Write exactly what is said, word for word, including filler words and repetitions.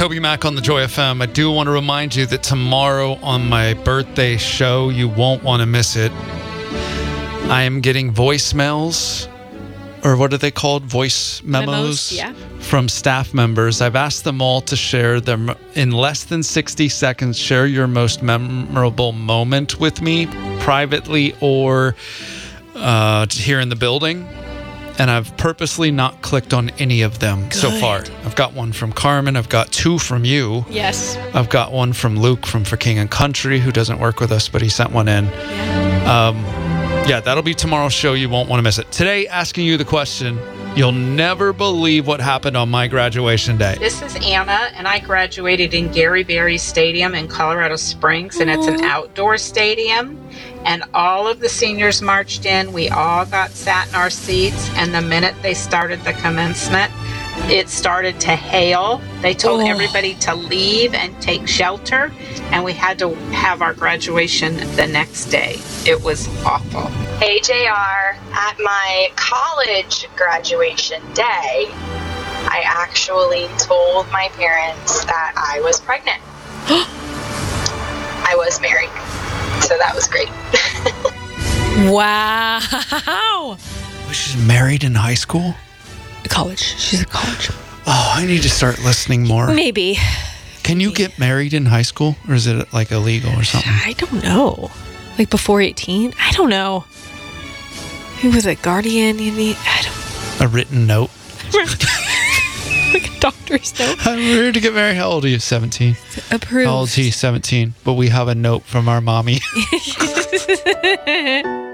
Toby Mac on the Joy F M. I do want to remind you that tomorrow on my birthday show, you won't want to miss it. I am getting voicemails, or what are they called? Voice memos, memos yeah. from staff members. I've asked them all to share them in less than sixty seconds. Share your most memorable moment with me, privately or uh, here in the building. And I've purposely not clicked on any of them Good. so far. I've got one from Carmen. I've got two from you. Yes. I've got one from Luke from For King and Country, who doesn't work with us, but he sent one in. Yeah. Um, yeah, that'll be tomorrow's show. You won't want to miss it. Today, asking you the question, you'll never believe what happened on my graduation day. This is Anna, and I graduated in Gary Berry Stadium in Colorado Springs, and it's an outdoor stadium. And all of the seniors marched in. We all got sat in our seats, and the minute they started the commencement, it started to hail. They told Oh. everybody to leave and take shelter, and we had to have our graduation the next day. It was awful. Hey J R, at my college graduation day, I actually told my parents that I was pregnant. I was married, so that was great. Wow. Was she married in high school? College. She's at college. Oh, I need to start listening more. Maybe. Can you get married in high school, or is it like illegal or something? I don't know. Like before eighteen? I don't know. Who was it? Guardian? You need? I don't. A written note. Like a doctor's note. I'm ready to get married. How old are you? seventeen. Approved. How old is he? seventeen. But we have a note from our mommy.